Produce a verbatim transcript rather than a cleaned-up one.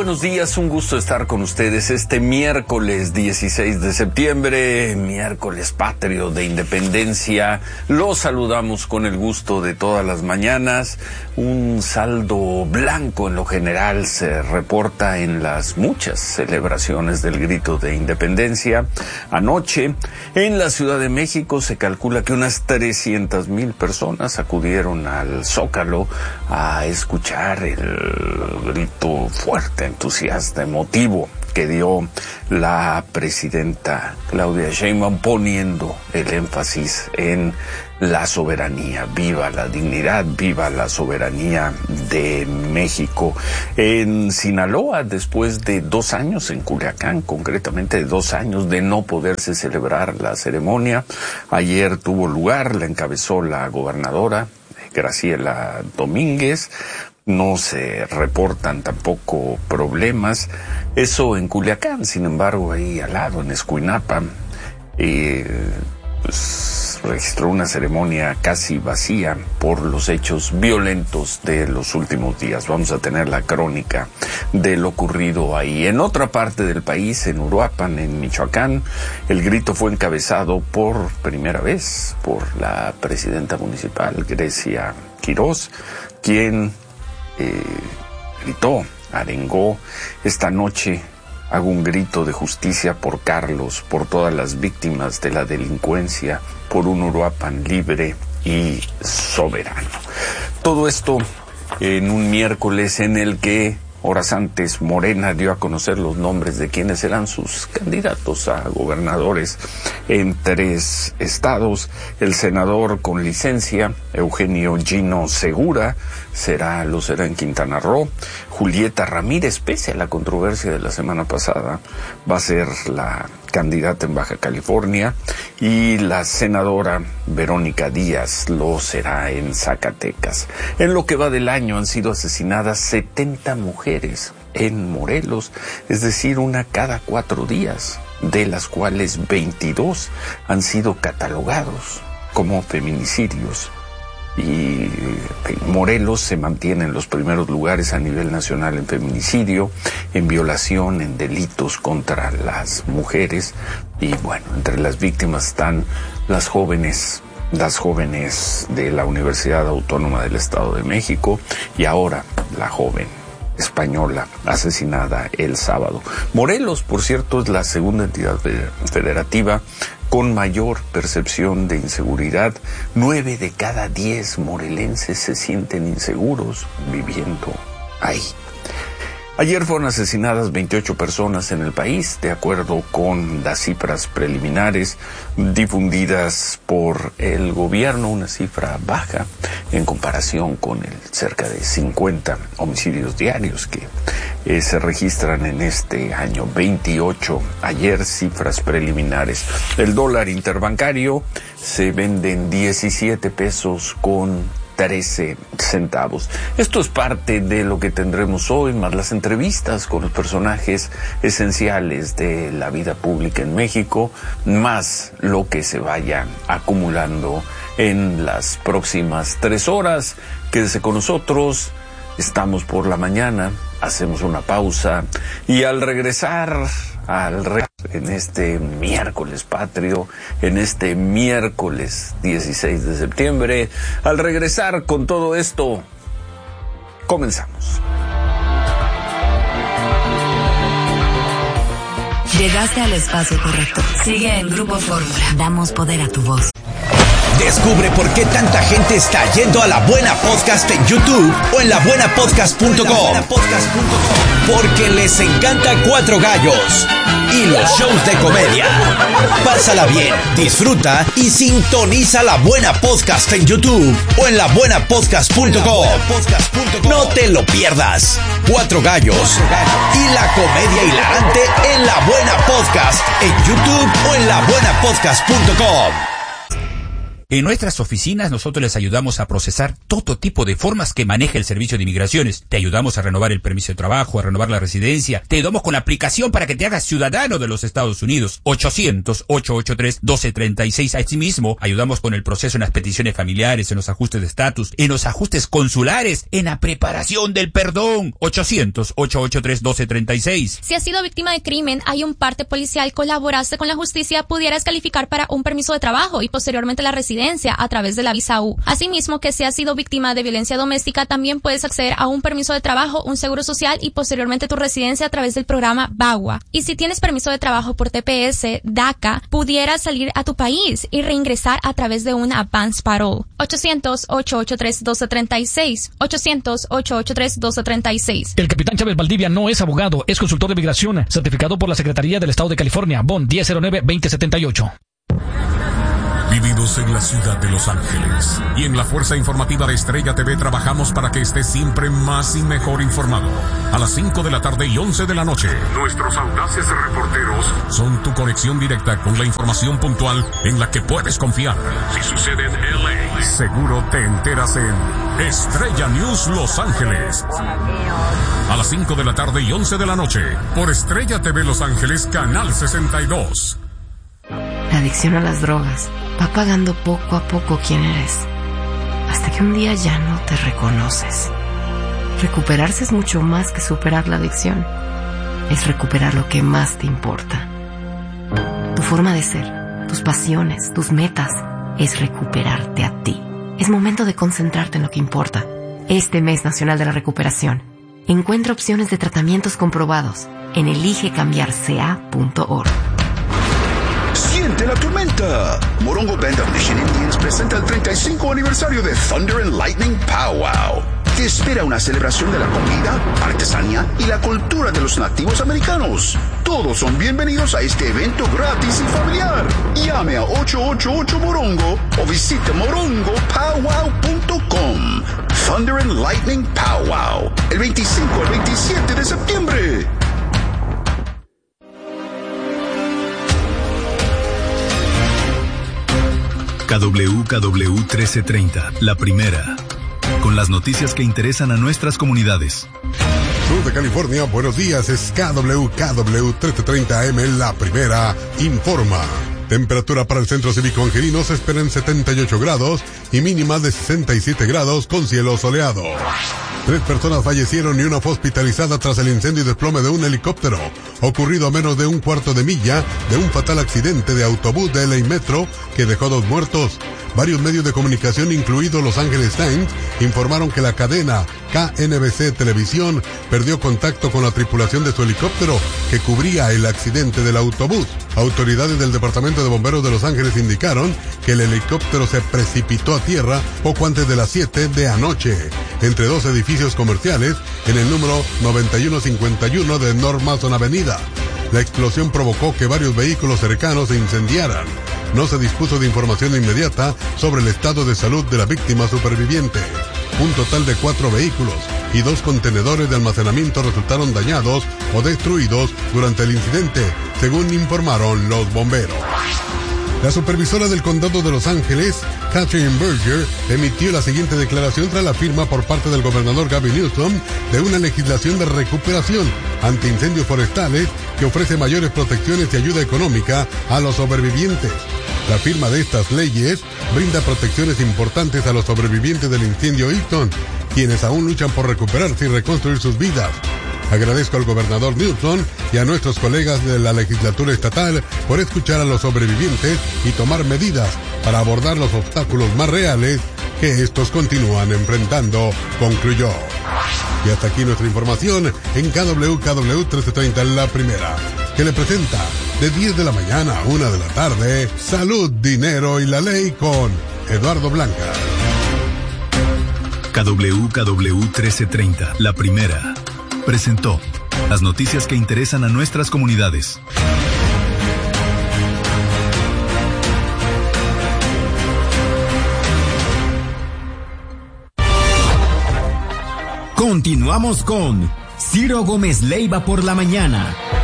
buenos días, un gusto estar con ustedes este miércoles dieciséis de septiembre, miércoles patrio de independencia. Los saludamos con el gusto de todas las mañanas. Un saldo blanco en lo general se reporta en las muchas celebraciones del grito de independencia. Anoche, en la Ciudad de México, se calcula que unas trescientas mil personas acudieron al Zócalo a escuchar el grito fuerte, entusiasta, emotivo que dio la presidenta Claudia Sheinbaum, poniendo el énfasis en la soberanía. Viva la dignidad, viva la soberanía de México. En Sinaloa, después de dos años, en Culiacán, concretamente dos años de no poderse celebrar la ceremonia, ayer tuvo lugar, la encabezó la gobernadora Graciela Domínguez. No se reportan tampoco problemas. Eso en Culiacán, sin embargo, ahí al lado, en Escuinapa, eh, pues, registró una ceremonia casi vacía por los hechos violentos de los últimos días. Vamos a tener la crónica de lo ocurrido ahí. En otra parte del país, en Uruapan, en Michoacán, el grito fue encabezado por primera vez por la presidenta municipal, Grecia Quirós, quien Eh, gritó, arengó: esta noche hago un grito de justicia por Carlos, por todas las víctimas de la delincuencia, por un Uruapan libre y soberano. Todo esto en un miércoles en el que horas antes Morena dio a conocer los nombres de quienes serán sus candidatos a gobernadores en tres estados. El senador con licencia, Eugenio Gino Segura, será, lo será en Quintana Roo. Julieta Ramírez, pese a la controversia de la semana pasada, va a ser la candidata en Baja California, y la senadora Verónica Díaz lo será en Zacatecas. En lo que va del año han sido asesinadas setenta mujeres en Morelos, es decir, una cada cuatro días, de las cuales veintidós han sido catalogados como feminicidios. Y Morelos se mantiene en los primeros lugares a nivel nacional en feminicidio, en violación, en delitos contra las mujeres. Y bueno, entre las víctimas están las jóvenes, las jóvenes de la Universidad Autónoma del Estado de México, y ahora la joven española asesinada el sábado. Morelos, por cierto, es la segunda entidad federativa con mayor percepción de inseguridad. Nueve de cada diez morelenses se sienten inseguros viviendo ahí. Ayer fueron asesinadas veintiocho personas en el país, de acuerdo con las cifras preliminares difundidas por el gobierno, una cifra baja en comparación con el cerca de cincuenta homicidios diarios que eh, se registran en este año. veintiocho ayer, cifras preliminares. El dólar interbancario se vende en diecisiete pesos con trece centavos. Esto es parte de lo que tendremos hoy, más las entrevistas con los personajes esenciales de la vida pública en México, más lo que se vaya acumulando en las próximas tres horas. Quédese con nosotros, estamos por la mañana, hacemos una pausa y al regresar, al re en este miércoles patrio, en este miércoles dieciséis de septiembre, al regresar con todo esto, comenzamos. Llegaste al espacio correcto. Sigue en Grupo Fórmula. Damos poder a tu voz. Descubre por qué tanta gente está yendo a La Buena Podcast en YouTube o en la buena podcast punto com. Porque les encanta Cuatro Gallos y los shows de comedia. Pásala bien, disfruta y sintoniza La Buena Podcast en YouTube o en la buena podcast punto com. No te lo pierdas. Cuatro Gallos y la comedia hilarante en La Buena Podcast en YouTube o en la buena podcast punto com. En nuestras oficinas nosotros les ayudamos a procesar todo tipo de formas que maneja el Servicio de Inmigraciones. Te ayudamos a renovar el permiso de trabajo, a renovar la residencia. Te ayudamos con la aplicación para que te hagas ciudadano de los Estados Unidos. ochocientos, ochocientos ochenta y tres, doce treinta y seis. Asimismo, ayudamos con el proceso en las peticiones familiares, en los ajustes de estatus, en los ajustes consulares, en la preparación del perdón. ochocientos, ochocientos ochenta y tres, doce treinta y seis. Si has sido víctima de crimen, hay un parte policial, colaboraste con la justicia, pudieras calificar para un permiso de trabajo y posteriormente la residencia a través de la visa U. Asimismo, que si has sido víctima de violencia doméstica, también puedes acceder a un permiso de trabajo, un seguro social y posteriormente tu residencia a través del programa VAWA. Y si tienes permiso de trabajo por T P S, DACA, pudieras salir a tu país y reingresar a través de una advance parole. ochocientos, ochocientos ochenta y tres, doce treinta y seis. ochocientos, ochocientos ochenta y tres, doce treinta y seis. El capitán Chávez Valdivia no es abogado, es consultor de migración, certificado por la Secretaría del Estado de California, B O N diez cero nueve, veinte setenta y ocho. Vivimos en la ciudad de Los Ángeles y en la Fuerza Informativa de Estrella T V trabajamos para que estés siempre más y mejor informado. A las cinco de la tarde y once de la noche, nuestros audaces reporteros son tu conexión directa con la información puntual en la que puedes confiar. Si sucede en L A, seguro te enteras en Estrella News Los Ángeles. A las cinco de la tarde y once de la noche, por Estrella T V Los Ángeles, Canal sesenta y dos. La adicción a las drogas va apagando poco a poco quién eres, hasta que un día ya no te reconoces. Recuperarse es mucho más que superar la adicción. Es recuperar lo que más te importa. Tu forma de ser, tus pasiones, tus metas, es recuperarte a ti. Es momento de concentrarte en lo que importa. Este mes nacional de la recuperación, encuentra opciones de tratamientos comprobados en elige cambiar c a punto org. ¡Siente la tormenta! Morongo Band of Mission Indians presenta el treinta y cinco aniversario de Thunder and Lightning Powwow. Te espera una celebración de la comida, artesanía y la cultura de los nativos americanos. Todos son bienvenidos a este evento gratis y familiar. Llame a ocho ocho ocho Morongo o visite morongo powwow punto com. Thunder and Lightning Powwow, el veinticinco al veintisiete de septiembre. K W K W trece treinta, la primera, con las noticias que interesan a nuestras comunidades. Sur de California, buenos días, es K W K W trece treinta A M, la primera, informa. Temperatura para el Centro Cívico Angelino se espera en setenta y ocho grados y mínima de sesenta y siete grados con cielo soleado. Tres personas fallecieron y una fue hospitalizada tras el incendio y desplome de un helicóptero, ocurrido a menos de un cuarto de milla de un fatal accidente de autobús de L A Metro que dejó dos muertos. Varios medios de comunicación, incluido Los Angeles Times, informaron que la cadena K N B C Televisión perdió contacto con la tripulación de su helicóptero que cubría el accidente del autobús. Autoridades del Departamento de Bomberos de Los Ángeles indicaron que el helicóptero se precipitó a tierra poco antes de las siete de anoche, entre dos edificios comerciales en el número noventa y uno cincuenta y uno de North Mason Avenida. La explosión provocó que varios vehículos cercanos se incendiaran. No se dispuso de información inmediata sobre el estado de salud de la víctima superviviente. Un total de cuatro vehículos y dos contenedores de almacenamiento resultaron dañados o destruidos durante el incidente, según informaron los bomberos. La supervisora del condado de Los Ángeles, Catherine Berger, emitió la siguiente declaración tras la firma por parte del gobernador Gavin Newsom de una legislación de recuperación ante incendios forestales que ofrece mayores protecciones y ayuda económica a los sobrevivientes. La firma de estas leyes brinda protecciones importantes a los sobrevivientes del incendio Eaton, quienes aún luchan por recuperarse y reconstruir sus vidas. Agradezco al gobernador Newsom y a nuestros colegas de la legislatura estatal por escuchar a los sobrevivientes y tomar medidas para abordar los obstáculos más reales que estos continúan enfrentando, concluyó. Y hasta aquí nuestra información en K W K W trece treinta, la primera, que le presenta de diez de la mañana a una de la tarde, Salud, Dinero y la Ley con Eduardo Blanca. K W K W trece treinta, la primera, presentó las noticias que interesan a nuestras comunidades. Continuamos con Ciro Gómez Leiva por la mañana.